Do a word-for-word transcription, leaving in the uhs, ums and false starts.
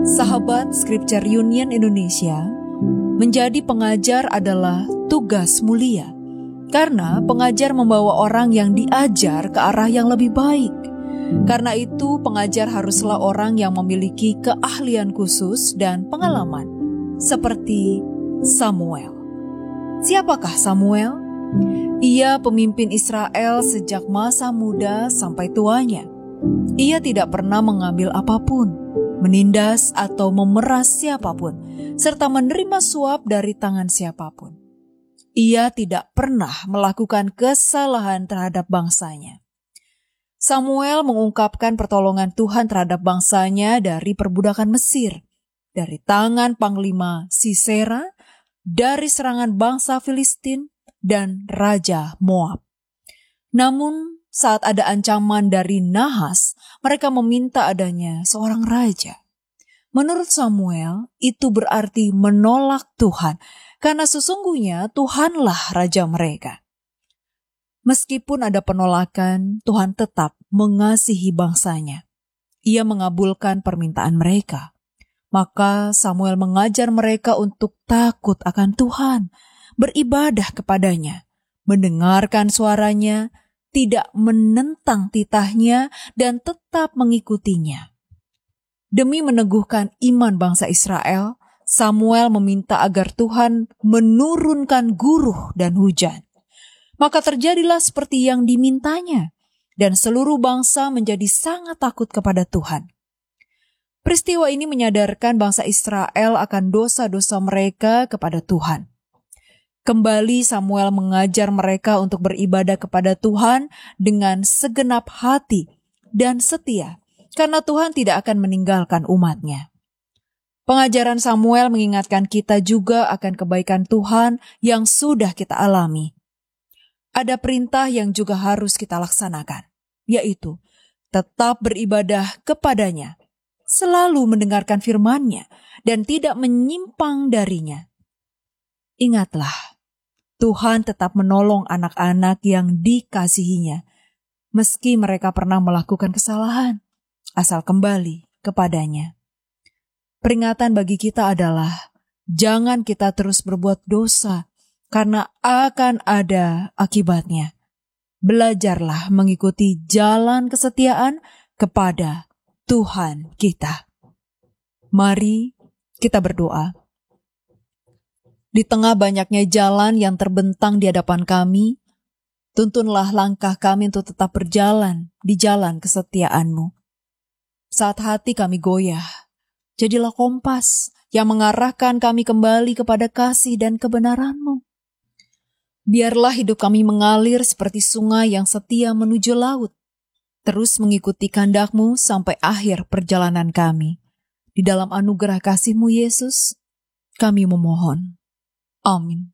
Sahabat Scripture Union Indonesia, menjadi pengajar adalah tugas mulia, karena pengajar membawa orang yang diajar ke arah yang lebih baik. Karena itu, pengajar haruslah orang yang memiliki keahlian khusus dan pengalaman, seperti Samuel. Siapakah Samuel? Ia pemimpin Israel sejak masa muda sampai tuanya. Ia tidak pernah mengambil apapun, menindas atau memeras siapapun, serta menerima suap dari tangan siapapun. Ia tidak pernah melakukan kesalahan terhadap bangsanya. Samuel mengungkapkan pertolongan Tuhan terhadap bangsanya dari perbudakan Mesir, dari tangan Panglima Sisera, dari serangan bangsa Filistin, dan Raja Moab. Namun, saat ada ancaman dari Nahas, mereka meminta adanya seorang raja. Menurut Samuel, itu berarti menolak Tuhan, karena sesungguhnya Tuhanlah raja mereka. Meskipun ada penolakan, Tuhan tetap mengasihi bangsanya. Ia mengabulkan permintaan mereka. Maka Samuel mengajar mereka untuk takut akan Tuhan, beribadah kepadanya, mendengarkan suaranya, tidak menentang titahnya, dan tetap mengikutinya. Demi meneguhkan iman bangsa Israel, Samuel meminta agar Tuhan menurunkan guruh dan hujan. Maka terjadilah seperti yang dimintanya, dan seluruh bangsa menjadi sangat takut kepada Tuhan. Peristiwa ini menyadarkan bangsa Israel akan dosa-dosa mereka kepada Tuhan. Kembali Samuel mengajar mereka untuk beribadah kepada Tuhan dengan segenap hati dan setia, karena Tuhan tidak akan meninggalkan umat-Nya. Pengajaran Samuel mengingatkan kita juga akan kebaikan Tuhan yang sudah kita alami. Ada perintah yang juga harus kita laksanakan, yaitu tetap beribadah kepadanya, selalu mendengarkan firman-Nya, dan tidak menyimpang darinya. Ingatlah, Tuhan tetap menolong anak-anak yang dikasihinya, meski mereka pernah melakukan kesalahan, asal kembali kepadanya. Peringatan bagi kita adalah, jangan kita terus berbuat dosa, karena akan ada akibatnya. Belajarlah mengikuti jalan kesetiaan kepada Tuhan kita. Mari kita berdoa. Di tengah banyaknya jalan yang terbentang di hadapan kami, tuntunlah langkah kami untuk tetap berjalan di jalan kesetiaan-Mu. Saat hati kami goyah, jadilah kompas yang mengarahkan kami kembali kepada kasih dan kebenaran-Mu. Biarlah hidup kami mengalir seperti sungai yang setia menuju laut, terus mengikuti kehendak-Mu sampai akhir perjalanan kami. Di dalam anugerah kasih-Mu, Yesus, kami memohon. Amin.